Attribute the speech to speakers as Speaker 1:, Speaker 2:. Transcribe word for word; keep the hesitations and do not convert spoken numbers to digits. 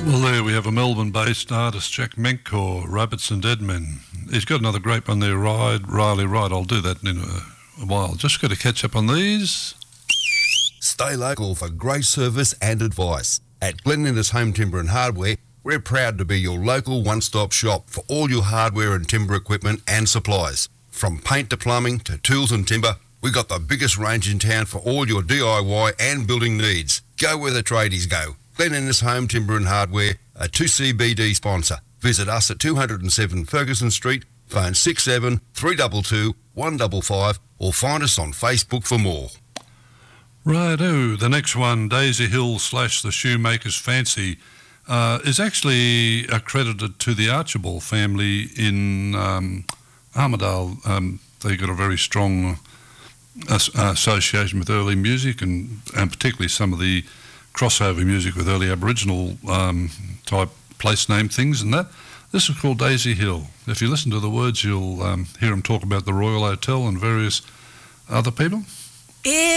Speaker 1: Well, there we have a Melbourne-based artist, Jack Menkor, Rabbits and Deadmen. He's got another great one there, Ride, Riley, Ride. I'll do that in a, a while. Just got to catch up on these.
Speaker 2: Stay local for great service and advice. At Glen Innes Home Timber and Hardware, we're proud to be your local one-stop shop for all your hardware and timber equipment and supplies. From paint to plumbing to tools and timber, we got the biggest range in town for all your D I Y and building needs. Go where the tradies go. Glen Innes Home Timber and Hardware, a two C B D sponsor. Visit us at two oh seven Ferguson Street, phone six seven three two two one five five, or find us on Facebook for more.
Speaker 1: Righto, the next one, Daisy Hill slash the Shoemaker's Fancy, uh, is actually accredited to the Archibald family in um, Armidale. Um, they got a very strong as- association with early music, and, and particularly some of the crossover music with early Aboriginal um, type place name things and that. This is called Daisy Hill. If you listen to the words, you'll um, hear them talk about the Royal Hotel and various other people.
Speaker 3: It